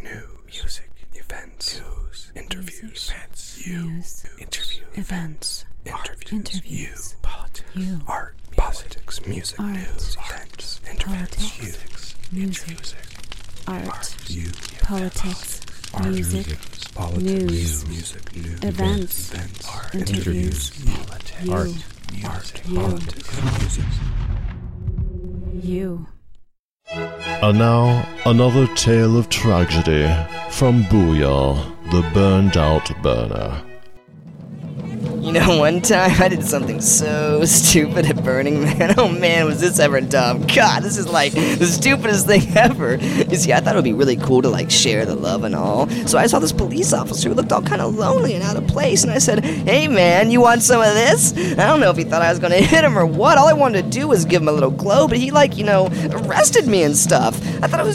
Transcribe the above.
music, events, news, interviews, interviews, politics, art, politics, music, news, events, interviews, music, art, politics, music, news, events, interviews, art, politics, music. You. And now, another tale of tragedy from Booyah, the burned out burner. You know, one time I did something so stupid at Burning Man. Oh man, was this ever dumb. God, this is like the stupidest thing ever. You see, I thought it would be really cool to like share the love and all. So I saw this police officer who looked all kind of lonely and out of place. And I said, hey man, you want some of this? I don't know if he thought I was going to hit him or what. All I wanted to do was give him a little glow. But he arrested me and stuff. I thought it was